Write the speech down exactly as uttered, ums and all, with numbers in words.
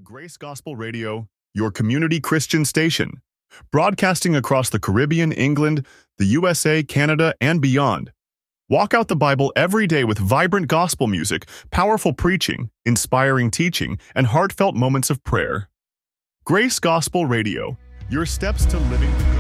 Grace Gospel Radio, your community Christian station, broadcasting across the Caribbean, England, the U S A, Canada, and beyond. Walk out the Bible every day with vibrant gospel music, powerful preaching, inspiring teaching, and heartfelt moments of prayer. Grace Gospel Radio, your steps to living